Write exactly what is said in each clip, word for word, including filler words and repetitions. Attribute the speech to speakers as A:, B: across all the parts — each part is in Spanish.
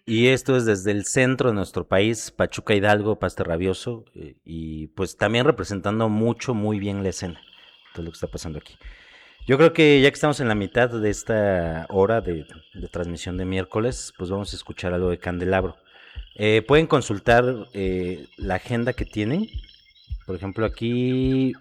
A: Y esto es desde el centro de nuestro país, Pachuca Hidalgo, Paste Rabioso, eh, y pues también representando mucho, muy bien la escena, todo lo que está pasando aquí. Yo creo que ya que estamos en la mitad de esta hora de, de transmisión de miércoles, pues vamos a escuchar algo de Candelabro. Eh, pueden consultar eh, la agenda que tienen. Por ejemplo, aquí...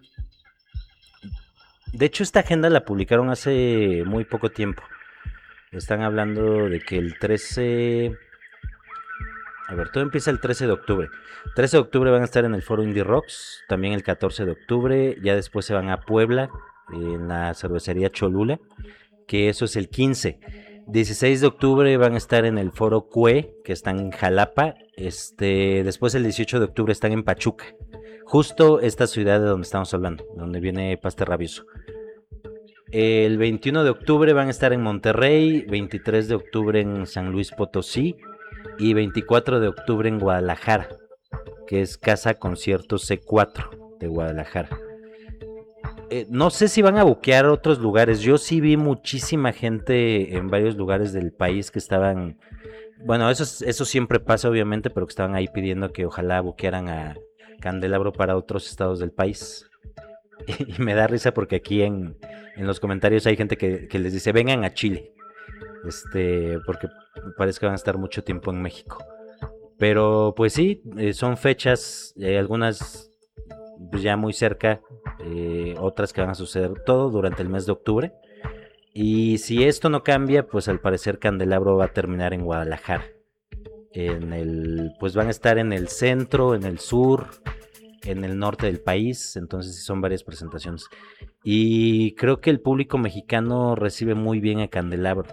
A: De hecho, esta agenda la publicaron hace muy poco tiempo. Están hablando de que el trece... A ver, todo empieza el trece de octubre. trece de octubre van a estar en el Foro Indie Rocks, también el catorce de octubre, ya después se van a Puebla, en la cervecería Cholula, que eso es el quince. dieciséis de octubre van a estar en el Foro Cue, que está en Jalapa. Este, después el dieciocho de octubre están en Pachuca. Justo esta ciudad de donde estamos hablando, donde viene Paste Rabioso. El veintiuno de octubre van a estar en Monterrey, veintitrés de octubre en San Luis Potosí y veinticuatro de octubre en Guadalajara, que es Casa Conciertos C cuatro de Guadalajara. Eh, no sé si van a buquear otros lugares. Yo sí vi muchísima gente en varios lugares del país que estaban. Bueno, eso, eso siempre pasa, obviamente, pero que estaban ahí pidiendo que ojalá buquearan a Candelabro para otros estados del país. Y me da risa porque aquí en, en los comentarios hay gente que, que les dice: vengan a Chile. Este, porque parece que van a estar mucho tiempo en México. Pero pues sí, eh, son fechas, eh, algunas pues ya muy cerca, eh, otras que van a suceder todo durante el mes de octubre. Y si esto no cambia, pues al parecer Candelabro va a terminar en Guadalajara. En el, pues van a estar en el centro, en el sur, en el norte del país, entonces son varias presentaciones. Y creo que el público mexicano recibe muy bien a Candelabro.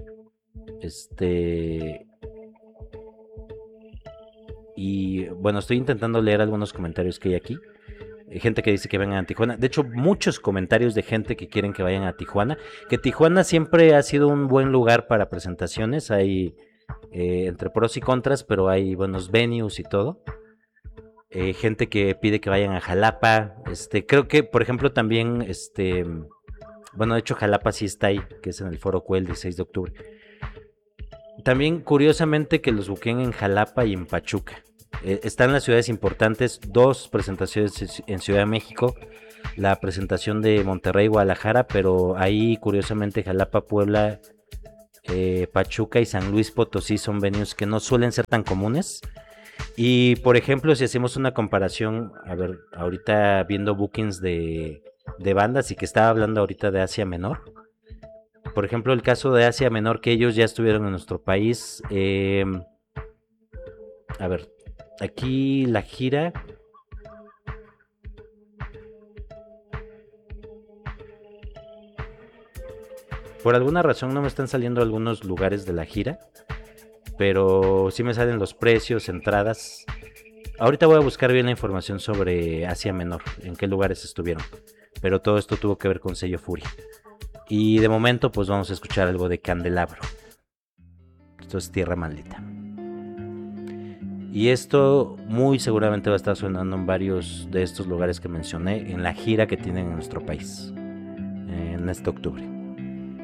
A: Este, y bueno, estoy intentando leer algunos comentarios que hay aquí. Gente que dice que vengan a Tijuana. De hecho, muchos comentarios de gente que quieren que vayan a Tijuana. Que Tijuana siempre ha sido un buen lugar para presentaciones. Hay eh, entre pros y contras, pero hay buenos venues y todo. Eh, gente que pide que vayan a Jalapa. Este, creo que, por ejemplo, también, este, bueno, de hecho, Jalapa sí está ahí, que es en el Foro Cue el dieciséis de octubre. También, curiosamente, que los buqueen en Jalapa y en Pachuca. Eh, están las ciudades importantes, dos presentaciones en Ciudad de México, la presentación de Monterrey y Guadalajara, pero ahí curiosamente Jalapa, Puebla, eh, Pachuca y San Luis Potosí son venues que no suelen ser tan comunes. Y por ejemplo, si hacemos una comparación, a ver, ahorita viendo bookings de, de bandas y que estaba hablando ahorita de Asia Menor, por ejemplo el caso de Asia Menor, que ellos ya estuvieron en nuestro país, eh, a ver, aquí la gira. Por alguna razón no me están saliendo algunos lugares de la gira, pero sí me salen los precios, entradas. Ahorita voy a buscar bien la información sobre Asia Menor, en qué lugares estuvieron. Pero todo esto tuvo que ver con Sello Furia. Y de momento pues vamos a escuchar algo de Candelabro. Esto es Tierra Maldita. Y esto muy seguramente va a estar sonando en varios de estos lugares que mencioné en la gira que tienen en nuestro país en este octubre.